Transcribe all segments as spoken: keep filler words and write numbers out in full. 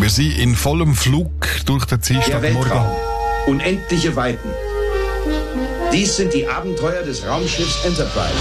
Wir sind in vollem Flug durch den Der Dienstagmorgen. Weltraum. Unendliche Weiten. Dies sind die Abenteuer des Raumschiffs Enterprise.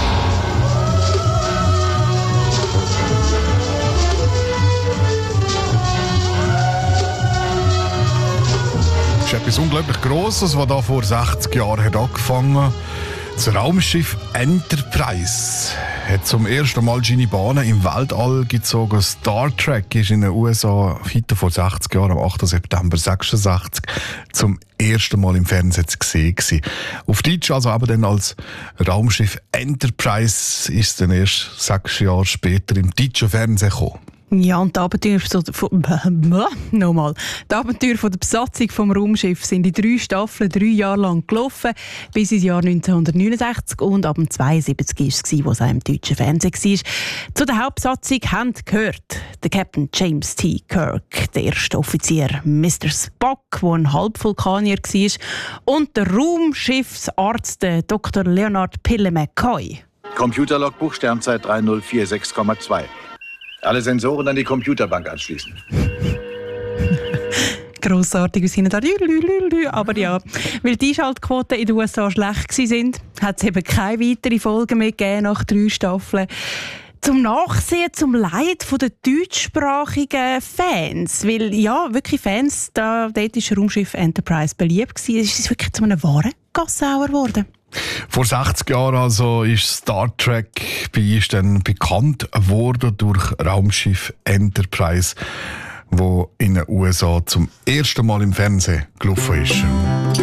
Das ist etwas unglaublich Grosses, was da vor sechzig Jahren hat angefangen. Das Raumschiff Enterprise hat zum ersten Mal seine Bahnen im Weltall gezogen. Star Trek ist in den U S A heute vor sechzig Jahren, am achten September sechsundsechzig, zum ersten Mal im Fernsehen zu sehen gewesen. Auf Deutsch also aber dann als Raumschiff Enterprise ist es dann erst sechs Jahre später im deutschen Fernsehen gekommen. Ja, und die Abenteuer von, nochmal. Die Abenteuer von der Besatzung vom Raumschiff sind in drei Staffeln drei Jahre lang gelaufen, bis ins Jahr neunzehnhundertneunundsechzig, und ab dem zweiundsiebzig war es, wo es auch im deutschen Fernsehen war. Zu der Hauptbesatzung haben gehört der Captain James T. Kirk, der erste Offizier Mister Spock, der ein Halbvulkanier war, und der Raumschiffsarzt der Doktor Leonard Pille McCoy. Computerlogbuch Sternzeit drei null vier sechs Komma zwei. Alle Sensoren an die Computerbank anschließen. Grossartig, wir sind da. Aber ja, weil die Einschaltquoten in den U S A schlecht waren, hat es eben keine weiteren Folgen mehr gegeben nach drei Staffeln. Zum Nachsehen, zum Leid der deutschsprachigen Fans. Weil, ja, wirklich Fans, da, dort ist Raumschiff Enterprise beliebt gewesen. Es ist wirklich zu einem wahren Gassauer geworden. Vor sechzig Jahren also ist Star Trek bei uns dann bekannt worden durch Raumschiff Enterprise, wo in den U S A zum ersten Mal im Fernsehen gelaufen ist.